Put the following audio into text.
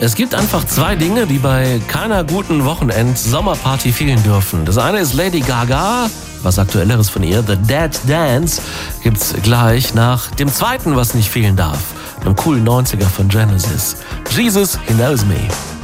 Es gibt einfach zwei Dinge, die bei keiner guten Wochenend-Sommerparty fehlen dürfen. Das eine ist Lady Gaga, was Aktuelleres von ihr, The Dead Dance, gibt's gleich nach dem zweiten, was nicht fehlen darf, einem coolen 90er von Genesis. Jesus, He Knows Me.